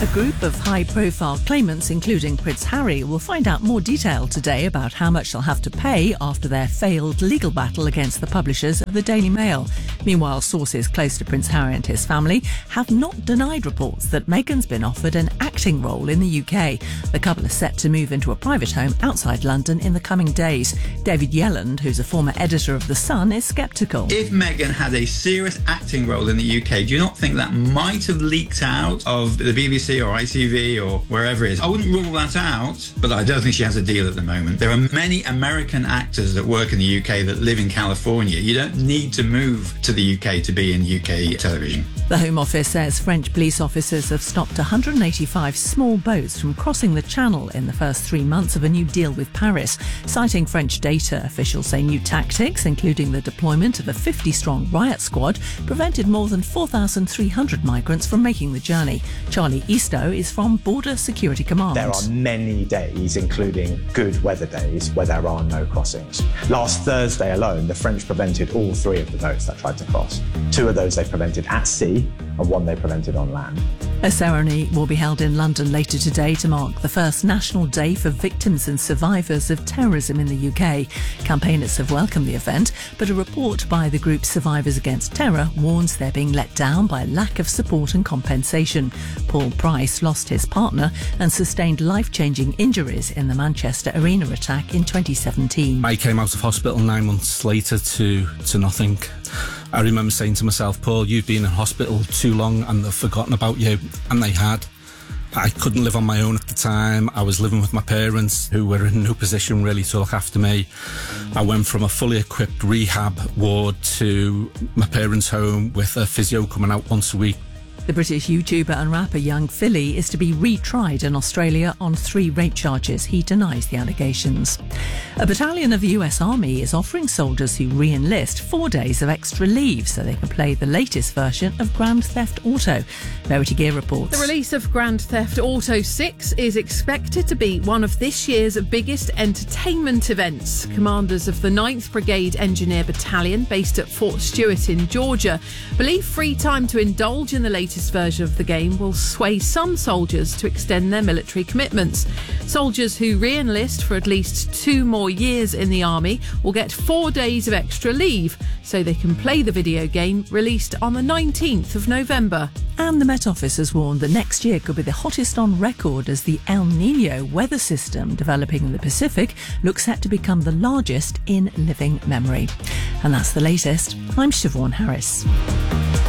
A group of high-profile claimants, including Prince Harry, will find out more detail today about how much they'll have to pay after their failed legal battle against the publishers of the Daily Mail. Meanwhile, sources close to Prince Harry and his family have not denied reports that Meghan's been offered an acting role in the UK. The couple are set to move into a private home outside London in the coming days. David Yelland, who's a former editor of The Sun, is sceptical. If Meghan had a serious acting role in the UK, do you not think that might have leaked out of the BBC or ITV or wherever it is? I wouldn't rule that out, but I don't think she has a deal at the moment. There are many American actors that work in the UK that live in California. You don't need to move to the UK to be in UK television. The Home Office says French police officers have stopped 185 small boats from crossing the Channel in the first 3 months of a new deal with Paris. Citing French data, officials say new tactics, including the deployment of a 50-strong riot squad, prevented more than 4,300 migrants from making the journey. Charlie Eastoe is from Border Security Command. There are many days, including good weather days, where there are no crossings. Last Thursday alone, the French prevented all 3 of the boats that tried to cross. 2 of those they prevented at sea, and 1 they prevented on land. A ceremony will be held in London later today to mark the first National Day for Victims and Survivors of Terrorism in the UK. Campaigners have welcomed the event, but a report by the group Survivors Against Terror warns they're being let down by lack of support and compensation. Paul Price lost his partner and sustained life-changing injuries in the Manchester Arena attack in 2017. I came out of hospital 9 months later to nothing. I remember saying to myself, Paul, you've been in hospital too long and they've forgotten about you. And they had. I couldn't live on my own at the time. I was living with my parents, who were in no position really to look after me. I went from a fully equipped rehab ward to my parents' home with a physio coming out once a week. The British YouTuber and rapper Young Philly is to be retried in Australia on 3 rape charges. He denies the allegations. A battalion of the US Army is offering soldiers who re-enlist 4 days of extra leave so they can play the latest version of Grand Theft Auto. Verity Gear reports. The release of Grand Theft Auto 6 is expected to be one of this year's biggest entertainment events. Commanders of the 9th Brigade Engineer Battalion, based at Fort Stewart in Georgia, believe free time to indulge in the latest version of the game will sway some soldiers to extend their military commitments. Soldiers who re-enlist for at least 2 more years in the army will get 4 days of extra leave so they can play the video game, released on the 19th of November. And the Met Office has warned that next year could be the hottest on record as the El Nino weather system developing in the Pacific looks set to become the largest in living memory. And that's the latest. I'm Siobhan Harris.